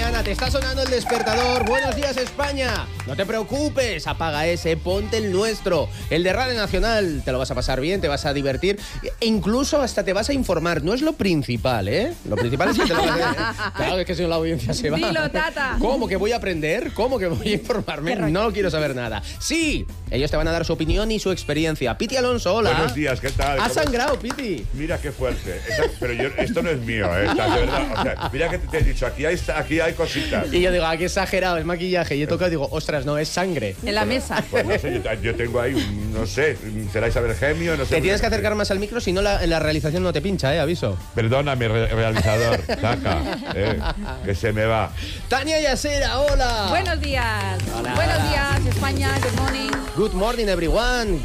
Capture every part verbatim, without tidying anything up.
mañana, te está sonando el despertador. Buenos días, España. No te preocupes, apaga ese, ponte el nuestro, el de Radio Nacional. Te lo vas a pasar bien, te vas a divertir e incluso hasta te vas a informar. No es lo principal, ¿eh? Lo principal es que te lo vas a... Claro, es que si no la audiencia se va. Dilo, tata. ¿Cómo que voy a aprender? ¿Cómo que voy a informarme? No quiero saber nada. Sí, ellos te van a dar su opinión y su experiencia. Piti Alonso, hola. Buenos días, ¿qué tal? Has sangrado, Piti. Mira qué fuerte. Esa, pero yo, esto no es mío, ¿eh? Está, de verdad. O sea, mira que te, te he dicho, aquí hay, aquí hay cositas. Y yo digo, ah, qué exagerado, es maquillaje. Y he tocado y digo, ostras, no, es sangre. En la mesa. Pues no sé, yo, yo tengo ahí, un, no sé, será Isabel Gemio, no sé. Te tienes que acercar más al micro, si no la, la realización no te pincha, ¿eh? Aviso. Perdóname, re realizador, saca, eh, que se me va. Tania Yasera, hola. Buenos días. Hola. Buenos días, España. Good morning. Good morning, everyone.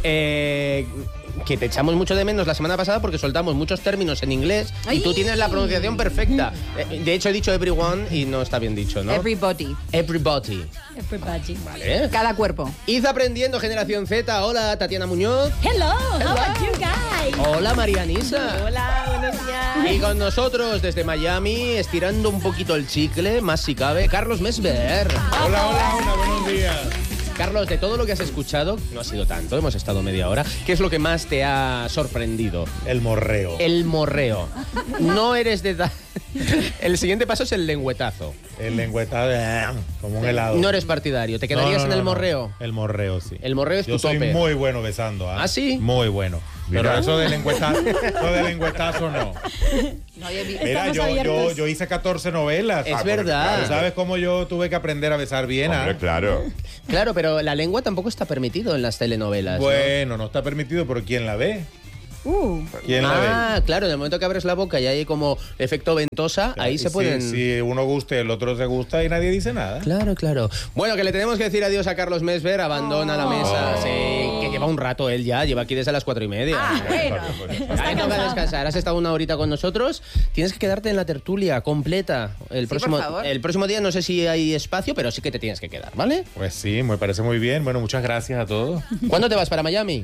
Eh... que te echamos mucho de menos la semana pasada porque soltamos muchos términos en inglés. Ay. Y tú tienes la pronunciación perfecta. De hecho, he dicho everyone y no está bien dicho, ¿no? Everybody. Everybody. Everybody. Vale. Cada cuerpo. Id aprendiendo, Generación Z. Hola, Tatiana Muñoz. Hello, Hello. How are you guys? Hola, Marianisa. Hola, buenos días. Y con nosotros desde Miami, estirando un poquito el chicle, más si cabe, Carlos Mesver. Hola, hola, hola, buenos días. Carlos, de todo lo que has escuchado, no ha sido tanto, hemos estado media hora, ¿qué es lo que más te ha sorprendido? El morreo. El morreo. No eres de... Da... El siguiente paso es el lengüetazo. El lengüetazo, como un helado. No eres partidario, ¿te quedarías no, no, no, en el no. morreo? El morreo, sí. El morreo es Yo tu soy tope. muy bueno besando. ¿eh? ¿Ah, sí? Muy bueno. Pero Mira. eso de lengüetazo, eso de lengüetazo no. No había vi- Mira, yo, yo, yo hice catorce novelas. Es Ah, verdad. ¿Tú sabes cómo yo tuve que aprender a besar bien? Hombre, ¿ah? claro. Claro, pero la lengua tampoco está permitido en las telenovelas. Bueno, no está permitido, pero ¿quién la ve? Uh. ¿Quién la ve? Ah, claro, en el momento que abres la boca y hay como efecto ventosa, ahí se Si- pueden... Si uno guste, el otro se gusta y nadie dice nada. Claro, claro. Bueno, que le tenemos que decir adiós a Carlos Mesver, abandona la mesa. Oh. Sí, que lleva un rato él ya, lleva aquí desde las cuatro y media. Ah, bueno. Ya le toca descansar. Has estado una horita con nosotros. Tienes que quedarte en la tertulia completa. El, Sí, próximo, por favor. el próximo día no sé si hay espacio, pero sí que te tienes que quedar, ¿vale? Pues sí, me parece muy bien. Bueno, muchas gracias a todos. ¿Cuándo te vas para Miami?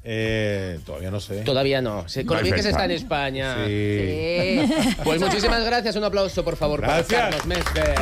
Eh, todavía no sé. Todavía no. Sí, con lo bien que se está en Perfecto. España. Sí. Sí. Pues muchísimas gracias. Un aplauso, por favor, Gracias. para Carlos Mesver.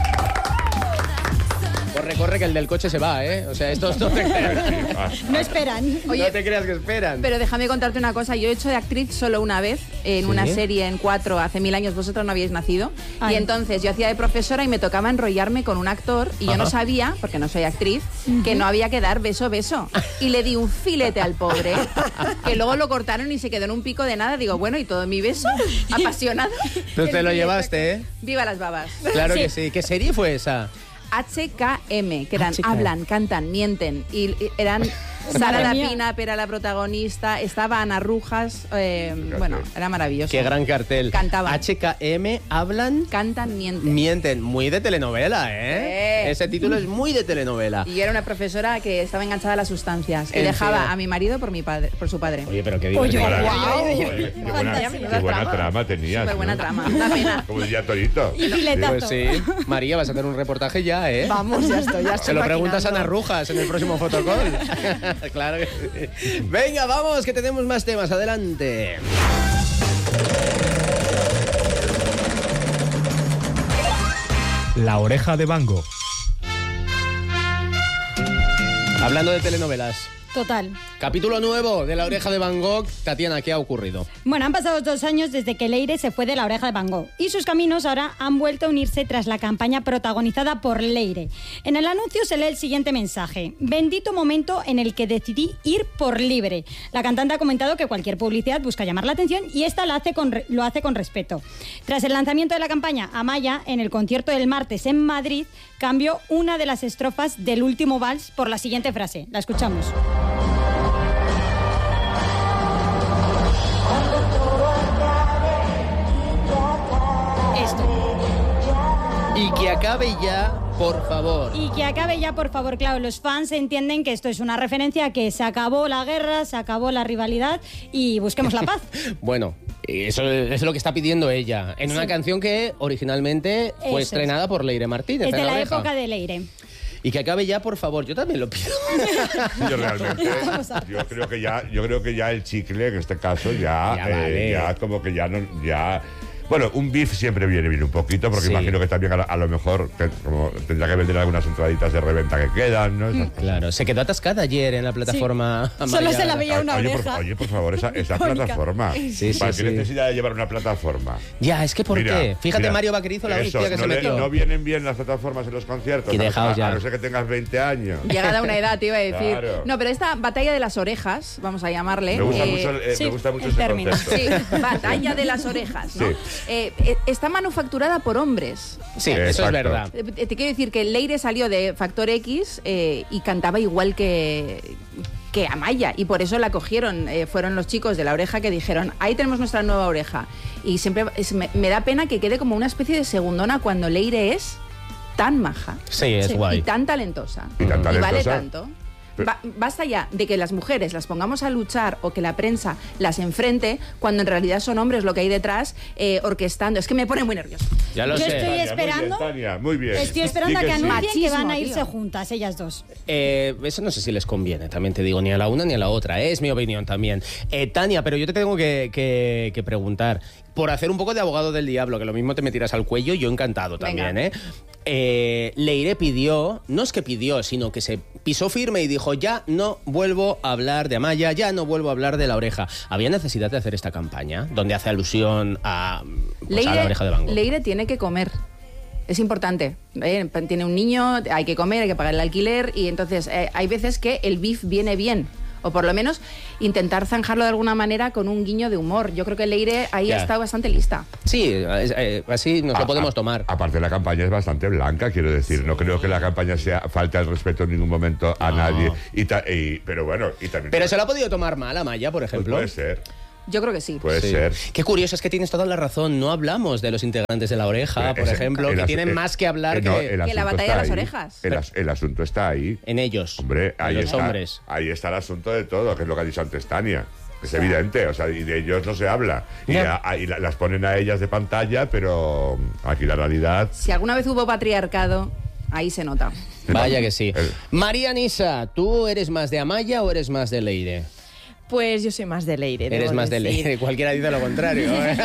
Corre, corre, que el del coche se va, ¿eh? O sea, estos no te creas, No esperan. Oye, no te creas que esperan. pero déjame contarte una cosa. Yo he hecho de actriz solo una vez en ¿Sí? una serie en cuatro, hace mil años, vosotros no habíais nacido. Ay. Y entonces yo hacía de profesora y me tocaba enrollarme con un actor y yo Ajá. no sabía, porque no soy actriz, que no había que dar beso, beso. Y le di un filete al pobre, que luego lo cortaron y se quedó en un pico de nada. Digo, bueno, ¿y todo mi beso? Apasionado. Entonces te lo llevaste, ¿eh? Viva las babas. Claro Sí. que sí. ¿Qué serie fue esa? H K M, que eran H K M. hablan, cantan, mienten. Y, y eran Sara Madre mía. Dapina, era la protagonista, estaba Ana Rujas, eh, bueno, era maravilloso. Qué gran cartel. Cantaban. H K M, hablan, Cantan, mienten. mienten. Muy de telenovela, ¿eh? Sí. Ese título es muy de telenovela. Y yo era una profesora que estaba enganchada a las sustancias, que ¿En dejaba serio? a mi marido por mi padre, por su padre. Oye, pero qué Oye, divertido. guau. Qué buena, qué buena trama tenías. Súper buena ¿no? trama, una pena. Como diría Torito. Y filetazo. Pues sí. María, vas a hacer un reportaje ya, ¿eh? Vamos, ya estoy, ya estoy Se lo preguntas a Ana maquinando. Rujas en el próximo fotocall. Claro que sí. Venga, vamos, que tenemos más temas. Adelante. La oreja de Van Gogh. Hablando de telenovelas. Total. Capítulo nuevo de La Oreja de Van Gogh. Tatiana, ¿qué ha ocurrido? Bueno, han pasado dos años desde que Leire se fue de La Oreja de Van Gogh y sus caminos ahora han vuelto a unirse tras la campaña protagonizada por Leire. En el anuncio se lee el siguiente mensaje: bendito momento en el que decidí ir por libre. La cantante ha comentado que cualquier publicidad busca llamar la atención y esta la hace con re- lo hace con respeto. Tras el lanzamiento de la campaña, Amaya, en el concierto del martes en Madrid, cambió una de las estrofas del último vals por la siguiente frase. La escuchamos. Esto. Y que acabe ya, por favor. Y que acabe ya, por favor. Claro, los fans entienden que esto es una referencia a que se acabó la guerra, se acabó la rivalidad y busquemos la paz. Bueno, eso es lo que está pidiendo ella. En una Sí. canción que originalmente fue Eso estrenada es. por Leire Martínez. Es de en La la Oreja. época de Leire. Y que acabe ya, por favor. Yo también lo pido. Yo realmente, yo creo que ya, yo creo que ya el chicle, en este caso, ya, Ya eh, vale. ya como que ya no, ya. Bueno, un beef siempre viene bien un poquito, porque Sí. imagino que también a, a lo mejor que, como tendrá que vender algunas entraditas de reventa que quedan, ¿no? Esas cosas. Claro, se quedó atascada ayer en la plataforma. Solo amarillada. se la veía una oye, oreja. por, oye, por favor, esa, esa plataforma. Sí, ¿Para sí, qué sí. necesidad de llevar una plataforma? Ya, es que ¿por Mira, qué? Fíjate, mira, Mario Vaquerizo, la eso, hostia que no se le- metió. No vienen bien las plataformas en los conciertos. Y a- dejaos a, ya. a no ser que tengas veinte años. Llegada a una edad, te iba a decir. Claro. No, pero esta batalla de las orejas, vamos a llamarle. Me gusta eh, mucho, eh, sí, me gusta mucho el ese término. concepto. Sí, batalla de las orejas, ¿no? Sí. Eh, eh, está manufacturada por hombres. Sí, Exacto. eso es verdad. Eh, Te quiero decir que Leire salió de Factor X eh, y cantaba igual que, que Amaya, y por eso la cogieron. Eh, fueron los chicos de La Oreja que dijeron, ahí tenemos nuestra nueva oreja. Y siempre es- me, me da pena que quede como una especie de segundona cuando Leire es tan maja Sí, es Sí, guay. y tan talentosa. Y tan vale talentosa. tanto. Pero- Ba- basta ya de que las mujeres las pongamos a luchar o que la prensa las enfrente cuando en realidad son hombres lo que hay detrás eh, orquestando. Es que me pone muy nervioso. Ya lo Yo sé. estoy Tania, esperando- muy bien, Tania, muy bien. Estoy Di esperando a que sí. anuncien que Machismo, van a irse tío. juntas, ellas dos. Eh, eso no sé si les conviene, también te digo, ni a la una ni a la otra, ¿eh? Es mi opinión también. Eh, Tania, pero yo te tengo que, que- que preguntar, por hacer un poco de abogado del diablo, que lo mismo te me tiras al cuello, yo encantado también, Venga. ¿eh? Eh, Leire pidió, no es que pidió, sino que se pisó firme y dijo, ya no vuelvo a hablar de Amaya, ya no vuelvo a hablar de La Oreja. ¿Había necesidad de hacer esta campaña, donde hace alusión a, pues, a La Oreja de Van Gogh? Leire tiene que comer. Es importante. ¿eh? Tiene un niño, hay que comer, hay que pagar el alquiler y entonces eh, hay veces que el beef viene bien. O por lo menos intentar zanjarlo de alguna manera con un guiño de humor. Yo creo que Leire ahí Ya. ha estado bastante lista. Sí, es- eh, así nos A- lo podemos a- tomar. Aparte, la campaña es bastante blanca, quiero decir. No creo que la campaña sea falta el respeto en ningún momento a No. nadie. Y ta- y- pero bueno, y también. Pero se lo ha podido tomar mal a Maya, por Pues ejemplo. puede ser, Yo creo que sí. puede Sí. ser. Qué curioso, es que tienes toda la razón. No hablamos de los integrantes de La Oreja, por Ese- ejemplo, el que as- tienen el- más que hablar eh, no, que el la asunto batalla está de las ahí. orejas. El, as- el asunto está ahí. en ellos. Hombre, en ahí los está, hombres. ahí está el asunto de todo, que es lo que ha dicho antes Tania. Es evidente, o sea, y de ellos no se habla. Y, Ya. a- y la- las ponen a ellas de pantalla, pero aquí la realidad. Si alguna vez hubo patriarcado, ahí se nota. Vaya que sí. El- María Nisa, ¿tú eres más de Amaya o eres más de Leire? Pues yo soy más de Leire. Eres debo más de decir. Leire. Cualquiera dice lo contrario. ¿eh?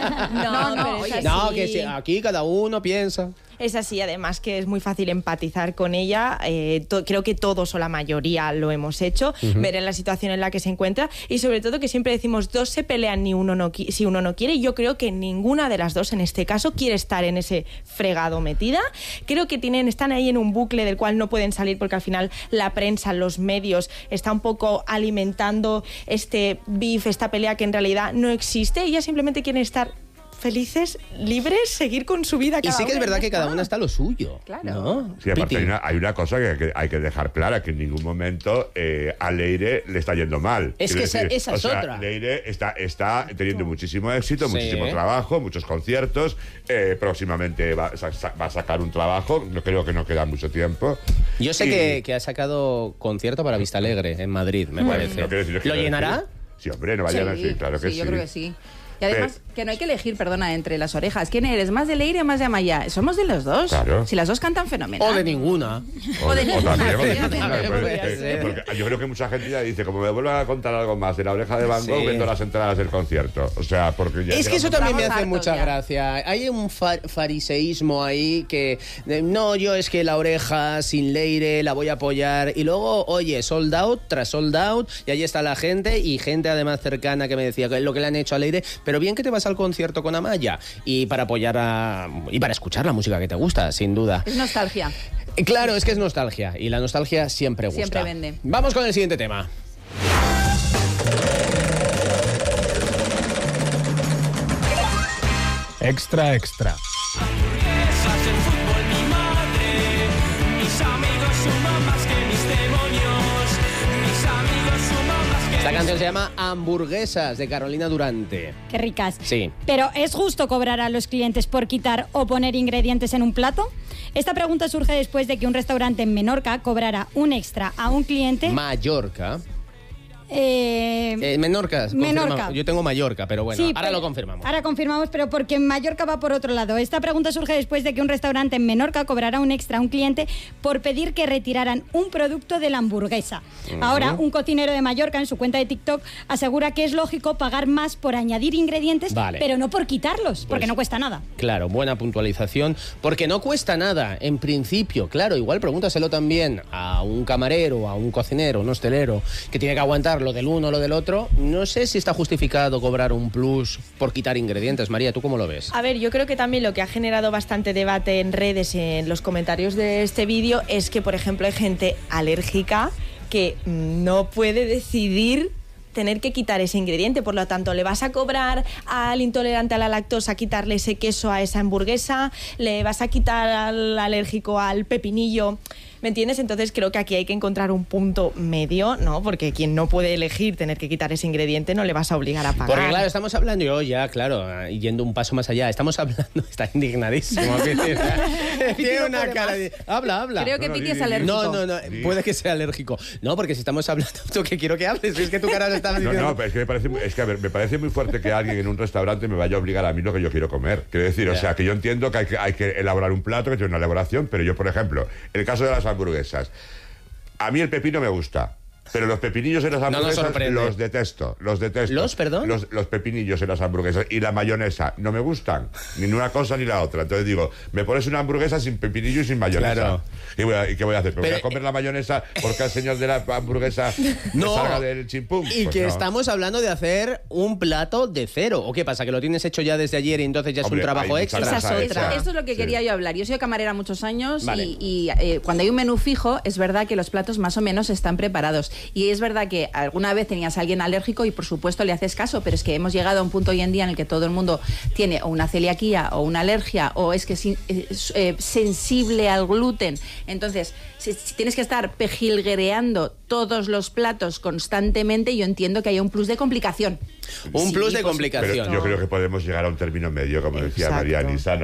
No, No, pero oye, es No, así. que sí, aquí cada uno piensa. Es así, además que es muy fácil empatizar con ella. Eh, to- creo que todos o la mayoría lo hemos hecho, ver en la situación en la que se encuentra y sobre todo que siempre decimos dos se pelean ni uno no qui- si uno no quiere. Y yo creo que ninguna de las dos en este caso quiere estar en ese fregado metida. Creo que tienen, están ahí en un bucle del cual no pueden salir porque al final la prensa, los medios, está un poco alimentando este beef, esta pelea que en realidad no existe. Ellas simplemente quieren estar felices, libres, seguir con su vida. Y cada sí que es una, verdad ya que cada está. una está a lo suyo. Claro. ¿No? Sí, aparte Piti. hay una, hay una cosa que, que hay que dejar clara, que en ningún momento eh, a Leire le está yendo mal. Es Quiero que esa- decir, esa o es sea, otra. Leire está, está teniendo muchísimo éxito, Sí. muchísimo trabajo, muchos conciertos. eh, próximamente va, sa- sa- va a sacar un trabajo, no creo que no queda mucho tiempo. Yo sé Y- que, que ha sacado concierto para Vista Alegre en Madrid, me parece. no quiero decir que ¿Lo quiero llenará? decir- Sí, hombre, no vayan a decir, claro que sí. yo creo que sí. Y además, que no hay que elegir, perdona, entre las orejas. ¿Quién eres? ¿Más de Leire o más de Amaya? Somos de los dos. Claro. Si las dos cantan fenomenal. O de ninguna. O, O de o ninguna, también, o de efectivamente. ninguna, También pues, puede eh, ser. porque yo creo que mucha gente ya dice, como me vuelvan a contar algo más de La Oreja de Van Gogh, Sí. vendo las entradas del concierto. O sea, porque ya Es que eso también me Estamos hace hartos mucha ya. gracia. Hay un fa- fariseísmo ahí que eh, no, yo es que La Oreja sin Leire la voy a apoyar y luego, oye, sold out tras sold out y ahí está la gente y gente además cercana que me decía que es lo que le han hecho a Leire, pero bien que te vas al concierto con Amaya y para apoyar a y para escuchar la música que te gusta, sin duda. Es nostalgia. Eh, Claro, es que es nostalgia y la nostalgia siempre gusta. Siempre vende. Vamos con el siguiente tema. Extra, extra. Esta canción se llama Hamburguesas de Carolina Durante. Qué ricas. Sí. Pero ¿es justo cobrar a los clientes por quitar o poner ingredientes en un plato? Esta pregunta surge después de que un restaurante en Menorca cobrara un extra a un cliente. Mallorca. Eh, Eh, Menorca. Menorca. confirmamos. Yo tengo Mallorca, pero bueno, Sí, ahora pero- lo confirmamos. Ahora confirmamos, pero porque en Mallorca va por otro lado. Esta pregunta surge después de que un restaurante en Menorca cobrará un extra a un cliente por pedir que retiraran un producto de la hamburguesa. Uh-huh. Ahora, un cocinero de Mallorca en su cuenta de TikTok asegura que es lógico pagar más por añadir ingredientes, Vale. pero no por quitarlos, porque Pues, no cuesta nada. Claro, buena puntualización, porque no cuesta nada, en principio. Claro, igual pregúntaselo también a un camarero, a un cocinero, un hostelero, que tiene que aguantar lo del uno o lo del otro. No sé si está justificado cobrar un plus por quitar ingredientes. María, ¿tú cómo lo ves? A ver, yo creo que también lo que ha generado bastante debate en redes, en los comentarios de este vídeo, es que, por ejemplo, hay gente alérgica que no puede decidir tener que quitar ese ingrediente. Por lo tanto, le vas a cobrar al intolerante a la lactosa quitarle ese queso a esa hamburguesa, le vas a quitar al alérgico al pepinillo. ¿Me entiendes? Entonces creo que aquí hay que encontrar un punto medio, ¿no? Porque quien no puede elegir tener que quitar ese ingrediente no le vas a obligar a pagar. Porque claro, estamos hablando, yo ya, claro, yendo un paso más allá, estamos hablando, está indignadísimo. Tiene una cara de... Habla, habla. Creo que No, no, Piti di, es di, alérgico. No, no, no, puede que sea alérgico. No, porque si estamos hablando, ¿tú qué quiero que hables? Es que tu cara lo estaba No, diciendo. no, pero es que, me parece, es que a ver, me parece muy fuerte que alguien en un restaurante me vaya a obligar a mí lo que yo quiero comer. Quiero decir, o Ya. sea, que yo entiendo que hay, que hay que elaborar un plato, que tiene una elaboración, pero yo, por ejemplo, en el caso de las hamburguesas, a mí el pepino me gusta. Pero los pepinillos en las nos hamburguesas sorprende. los detesto, los detesto. ¿Los, perdón? Los, los pepinillos en las hamburguesas y la mayonesa no me gustan, ni una cosa ni la otra. Entonces digo, me pones una hamburguesa sin pepinillo y sin mayonesa. Claro. ¿Y, voy a, ¿Y qué voy a hacer? ¿Me voy Pero, a comer la mayonesa porque al señor de la hamburguesa No. me salga del chimpum? Y Pues que no. estamos hablando de hacer un plato de cero. ¿O qué pasa? ¿Que lo tienes hecho ya desde ayer y entonces ya es Hombre, un trabajo hay mucha extra? Esa es otra. Esto es lo que Sí. quería yo hablar. Yo he sido camarera muchos años Vale. y, y, eh, cuando hay un menú fijo es verdad que los platos más o menos están preparados. Y es verdad que alguna vez tenías a alguien alérgico y por supuesto le haces caso, pero es que hemos llegado a un punto hoy en día en el que todo el mundo tiene o una celiaquía o una alergia o es que es es, eh, sensible al gluten. Entonces, si, si tienes que estar pejilguereando todos los platos constantemente, yo entiendo que haya un plus de complicación. Un Sí, plus de por complicación. Pero yo creo que podemos llegar a un término medio, como decía Exacto. María Nisa.